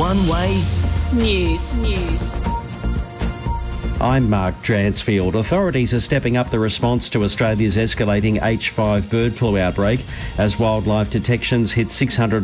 One Way News. I'm Mark Dransfield. Authorities are stepping up the response to Australia's escalating H5 bird flu outbreak as wildlife detections hit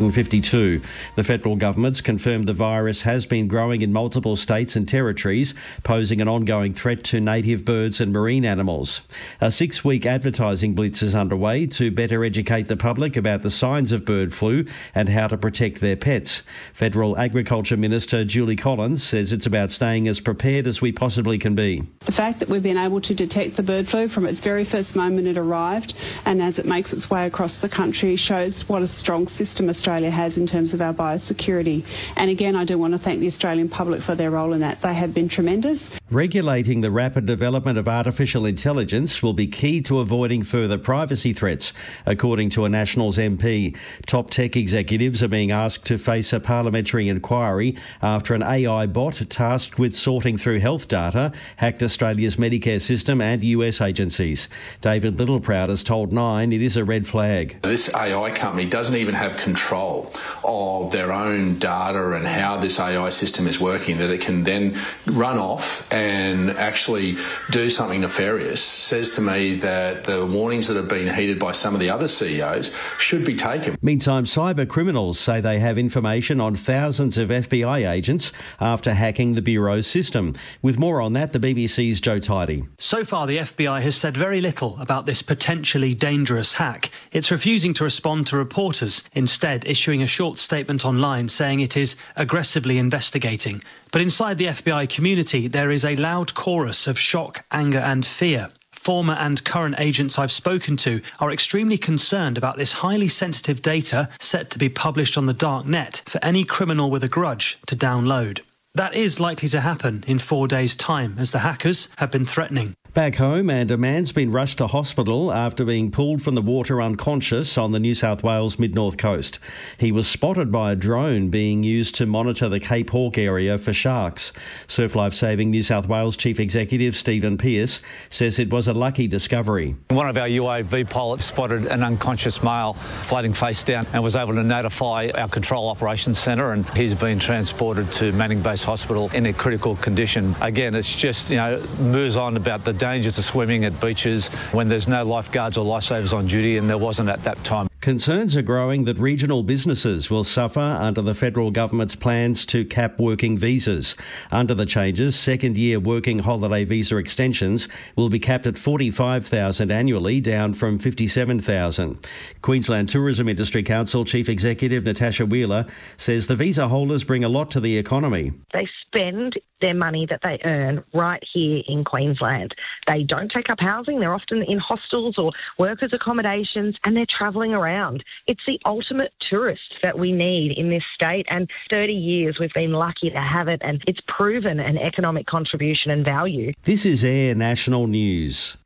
652. The federal government's confirmed the virus has been growing in multiple states and territories, posing an ongoing threat to native birds and marine animals. A 6-week advertising blitz is underway to better educate the public about the signs of bird flu and how to protect their pets. Federal Agriculture Minister Julie Collins says it's about staying as prepared as we possibly can be. The fact that we've been able to detect the bird flu from its very first moment it arrived and as it makes its way across the country shows what a strong system Australia has in terms of our biosecurity. And again, I do want to thank the Australian public for their role in that. They have been tremendous. Regulating the rapid development of artificial intelligence will be key to avoiding further privacy threats, according to a Nationals MP. Top tech executives are being asked to face a parliamentary inquiry after an AI bot tasked with sorting through health data hacked Australia's Medicare system and US agencies. David Littleproud has told Nine it is a red flag. This AI company doesn't even have control of their own data and how this AI system is working, that it can then run off and actually do something nefarious. Says to me that the warnings that have been heeded by some of the other CEOs should be taken. Meantime, cyber criminals say they have information on thousands of FBI agents after hacking the Bureau's system. With more on that, the BBC's Joe Tidy. So far, the FBI has said very little about this potentially dangerous hack. It's refusing to respond to reporters, instead issuing a short statement online saying it is aggressively investigating. But inside the FBI community, there is a loud chorus of shock, anger and fear. Former and current agents I've spoken to are extremely concerned about this highly sensitive data set to be published on the dark net for any criminal with a grudge to download. That is likely to happen in 4 days' time, as the hackers have been threatening. Back home, and a man's been rushed to hospital after being pulled from the water unconscious on the New South Wales mid-north coast. He was spotted by a drone being used to monitor the Cape Hawke area for sharks. Surf Life Saving New South Wales Chief Executive Stephen Pearce says it was a lucky discovery. One of our UAV pilots spotted an unconscious male floating face down and was able to notify our Control Operations Centre, and he's been transported to Manning Base Hospital in a critical condition. Again, it's just, moves on about the dangers of swimming at beaches when there's no lifeguards or lifesavers on duty, and there wasn't at that time. Concerns are growing that regional businesses will suffer under the federal government's plans to cap working visas. Under the changes, second-year working holiday visa extensions will be capped at 45,000 annually, down from 57,000. Queensland Tourism Industry Council Chief Executive Natasha Wheeler says the visa holders bring a lot to the economy. They spend their money that they earn right here in Queensland. They don't take up housing. They're often in hostels or workers' accommodations, and they're travelling around. It's the ultimate tourist that we need in this state, and 30 years we've been lucky to have it, and it's proven an economic contribution and value. This is Air National News.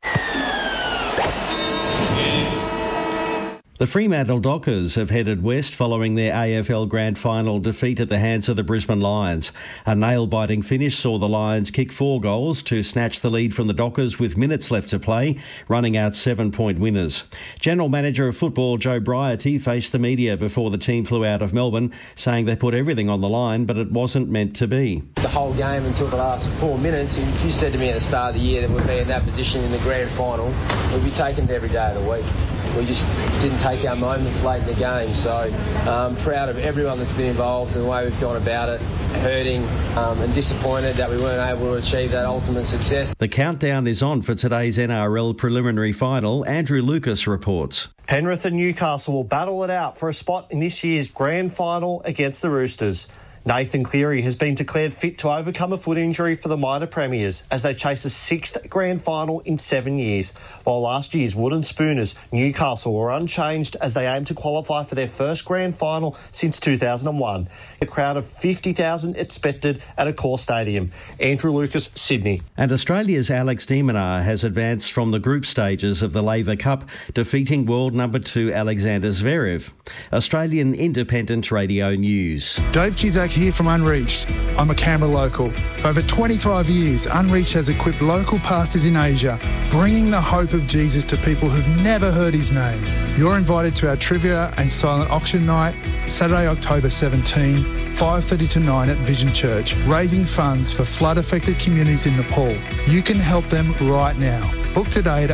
The Fremantle Dockers have headed west following their AFL Grand Final defeat at the hands of the Brisbane Lions. A nail-biting finish saw the Lions kick 4 goals to snatch the lead from the Dockers with minutes left to play, running out 7-point winners. General Manager of Football Joe Briarty faced the media before the team flew out of Melbourne, saying they put everything on the line, but it wasn't meant to be. The whole game until the last 4 minutes, if you said to me at the start of the year that we'd be in that position in the Grand Final, we'd be taking it every day of the week. We just didn't take our moments late in the game, so I'm proud of everyone that's been involved and the way we've gone about it, hurting and disappointed that we weren't able to achieve that ultimate success. The countdown is on for today's NRL preliminary final. Andrew Lucas reports. Penrith and Newcastle will battle it out for a spot in this year's Grand Final against the Roosters. Nathan Cleary has been declared fit to overcome a foot injury for the minor premiers as they chase a 6th Grand Final in 7 years, while last year's Wooden Spooners, Newcastle, were unchanged as they aim to qualify for their first Grand Final since 2001. A crowd of 50,000 expected at Accor Stadium. Andrew Lucas, Sydney. And Australia's Alex de Minaur has advanced from the group stages of the Laver Cup, defeating world number 2 Alexander Zverev. Australian Independent Radio News. Dave Cusack Mike here from Unreached. I'm a Canberra local. For over 25 years, Unreached has equipped local pastors in Asia, bringing the hope of Jesus to people who've never heard his name. You're invited to our trivia and silent auction night, Saturday, October 17, 5:30 to 9 at Vision Church, raising funds for flood-affected communities in Nepal. You can help them right now. Book today at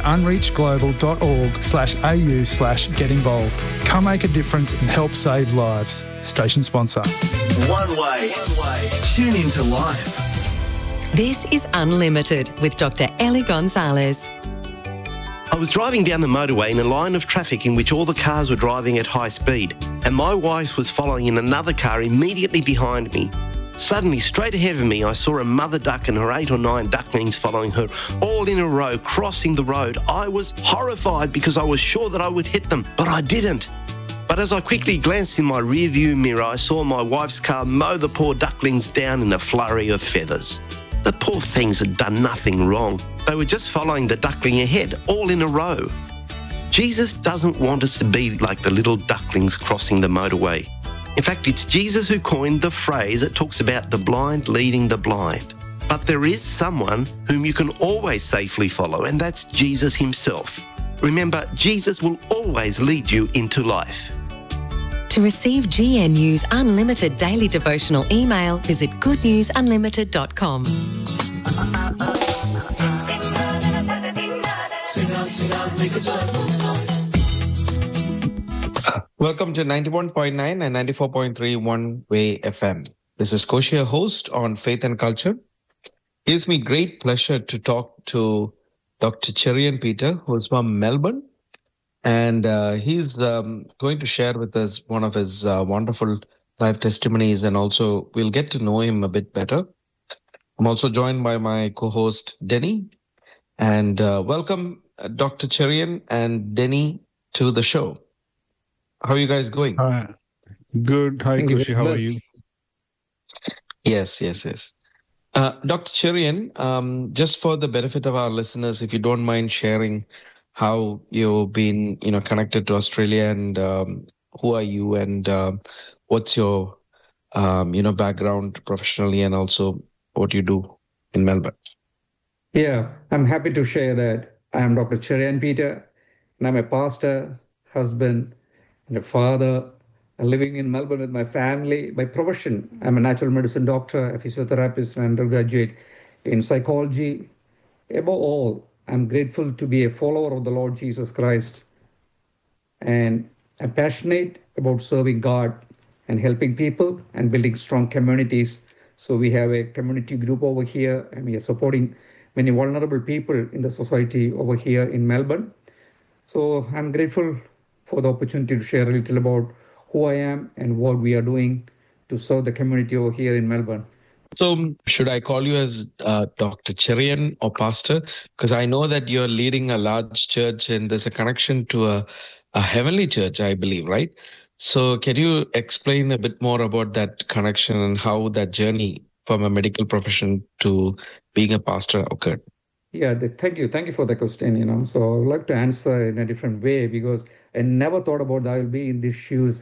unreachglobal.org/au/get involved. Come make a difference and help save lives. Station sponsor. One way. Tune into life. This is Unlimited with Dr. Ellie Gonzalez. I was driving down the motorway in a line of traffic in which all the cars were driving at high speed, and my wife was following in another car immediately behind me. Suddenly, straight ahead of me, I saw a mother duck and her 8 or 9 ducklings following her, all in a row, crossing the road. I was horrified because I was sure that I would hit them, but I didn't. But as I quickly glanced in my rearview mirror, I saw my wife's car mow the poor ducklings down in a flurry of feathers. The poor things had done nothing wrong. They were just following the duckling ahead, all in a row. Jesus doesn't want us to be like the little ducklings crossing the motorway. In fact, it's Jesus who coined the phrase that talks about the blind leading the blind. But there is someone whom you can always safely follow, and that's Jesus himself. Remember, Jesus will always lead you into life. To receive GN News Unlimited daily devotional email, visit goodnewsunlimited.com. Sing out, make a joyful noise. Welcome to 91.9 and 94.3 One Way FM. This is Koshi, your host on Faith and Culture. It gives me great pleasure to talk to Dr. Cherian Peter, who is from Melbourne. And he's going to share with us one of his wonderful life testimonies, and also we'll get to know him a bit better. I'm also joined by my co-host, Denny. And welcome, Dr. Cherian and Denny, to the show. How are you guys going? Good. Hi, Koshi. How are you? Yes. Dr. Cherian, just for the benefit of our listeners, if you don't mind sharing how you've been, connected to Australia, and who are you, and what's your, background professionally, and also what you do in Melbourne. Yeah, I'm happy to share that. I'm Dr. Cherian Peter, and I'm a pastor, husband, and a father. I'm living in Melbourne with my family. By profession, I'm a natural medicine doctor, a physiotherapist, and undergraduate in psychology. Above all, I'm grateful to be a follower of the Lord Jesus Christ. And I'm passionate about serving God and helping people and building strong communities. So we have a community group over here, and we are supporting many vulnerable people in the society over here in Melbourne. So I'm grateful for the opportunity to share a little about who I am and what we are doing to serve the community over here in Melbourne. So should I call you as Dr. Cherian or Pastor? Because I know that you're leading a large church and there's a connection to a heavenly church, I believe, right? So can you explain a bit more about that connection and how that journey from a medical profession to being a pastor occurred? Yeah, thank you. Thank you for the question, So I would like to answer in a different way, because I never thought about that I will be in these shoes.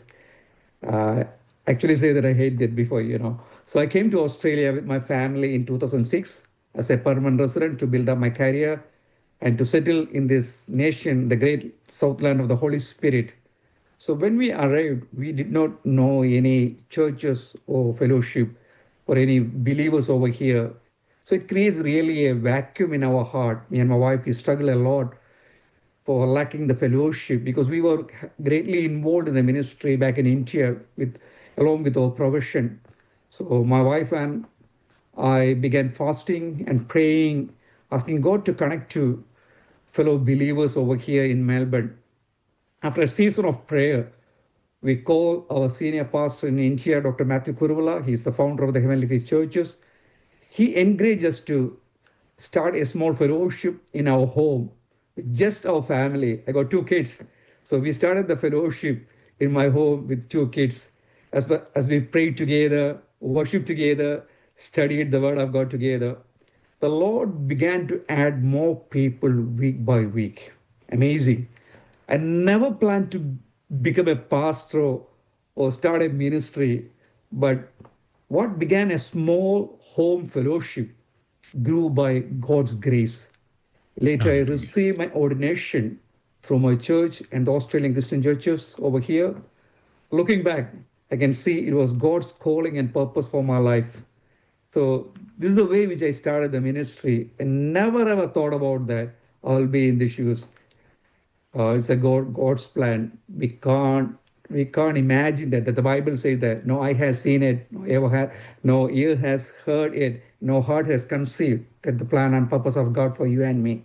Actually say that I hate that before, So I came to Australia with my family in 2006 as a permanent resident to build up my career and to settle in this nation, the great Southland of the Holy Spirit. So when we arrived, we did not know any churches or fellowship or any believers over here. So it creates really a vacuum in our heart. Me and my wife, we struggle a lot for lacking the fellowship, because we were greatly involved in the ministry back in India along with our profession. So my wife and I began fasting and praying, asking God to connect to fellow believers over here in Melbourne. After a season of prayer, we called our senior pastor in India, Dr. Matthew Kuruvula. He's the founder of the Heavenly Faith Churches. He encouraged us to start a small fellowship in our home with just our family. I got 2 kids. So we started the fellowship in my home with 2 kids. As we prayed together, worshiped together, studied the Word of God together, the Lord began to add more people week by week. Amazing. I never planned to become a pastor or start a ministry, but what began a small home fellowship grew by God's grace. Later, I received my ordination through my church and the Australian Christian churches over here. Looking back, I can see it was God's calling and purpose for my life. So this is the way which I started the ministry, and never ever thought about that I'll be in the shoes. It's a God's plan. We can't imagine that the Bible says that no eye has seen it, no ear has heard it, no heart has conceived that the plan and purpose of God for you and me.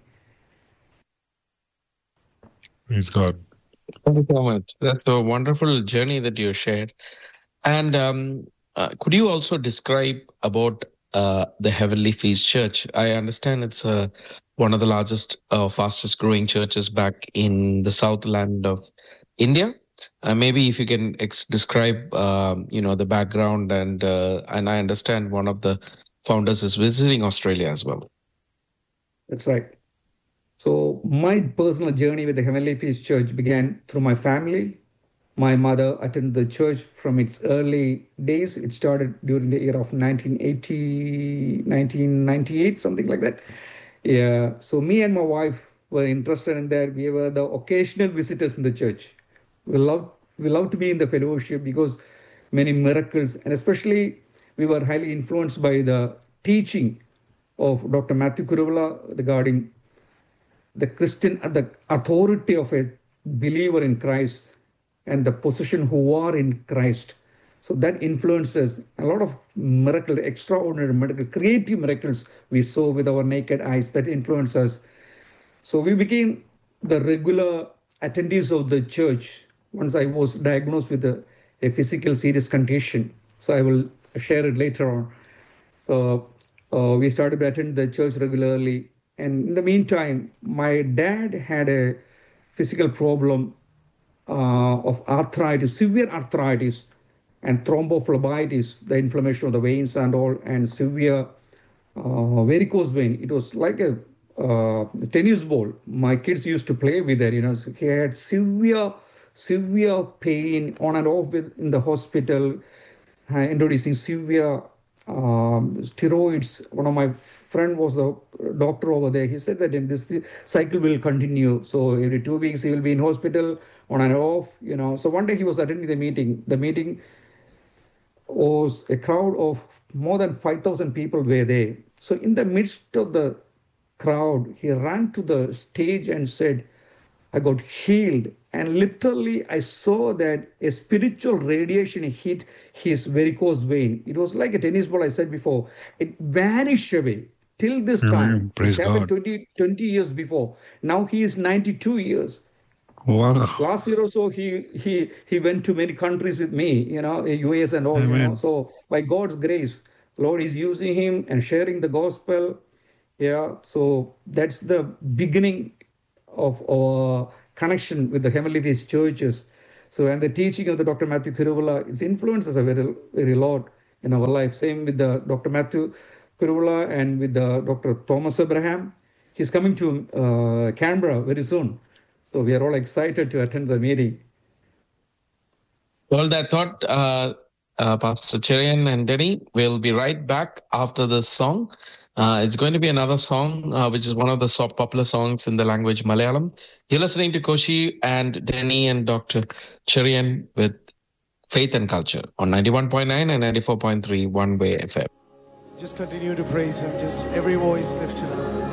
Praise God. Thank you so much. That's a wonderful journey that you shared. And could you also describe about the Heavenly Feast Church? I understand it's one of the largest, fastest growing churches back in the Southland of India. Maybe if you can describe, the background, and I understand one of the founders is visiting Australia as well. That's right. So my personal journey with the Heavenly Feast Church began through my family. My mother attended the church from its early days. It started during the year of 1998, something like that. Yeah. So me and my wife were interested in that. We were the occasional visitors in the church. We love to be in the fellowship because many miracles, and especially we were highly influenced by the teaching of Dr. Matthew Kuruvilla regarding the authority of a believer in Christ and the position who are in Christ. So that influences a lot of miracles, extraordinary miracles, creative miracles we saw with our naked eyes that influence us. So we became the regular attendees of the church once I was diagnosed with a physical serious condition. So I will share it later on. So we started to attend the church regularly. And in the meantime, my dad had a physical problem of arthritis, severe arthritis and thrombophlebitis, the inflammation of the veins and all, and severe varicose vein. It was like a tennis ball. My kids used to play with it, So he had severe pain on and off in the hospital, introducing severe steroids. One of my friend was the doctor over there. He said that this cycle will continue. So every 2 weeks he will be in hospital, on and off, So one day he was attending the meeting. The meeting was a crowd of more than 5,000 people were there. So in the midst of the crowd, he ran to the stage and said, I got healed. And literally I saw that a spiritual radiation hit his varicose vein. It was like a tennis ball, I said before. It vanished away till this time. Praise it happened God. 20 years before. Now he is 92 years. Wow. Last year or so, he went to many countries with me, US and all. So by God's grace, Lord is using him and sharing the gospel. Yeah. So that's the beginning of our connection with the Heavenly Feast churches. So, and the teaching of the Dr. Matthew Kuruvilla, its influence us a very, very lot in our life. Same with the Dr. Matthew Kuruvilla and with the Dr. Thomas Abraham. He's coming to Canberra very soon. So we are all excited to attend the meeting. Well, that thought, Pastor Cherian and Denny, we'll be right back after this song. It's going to be another song, which is one of the popular songs in the language Malayalam. You're listening to Koshi and Denny and Dr. Cherian with Faith and Culture on 91.9 and 94.3 One Way FM. Just continue to praise him. Just every voice lift him up.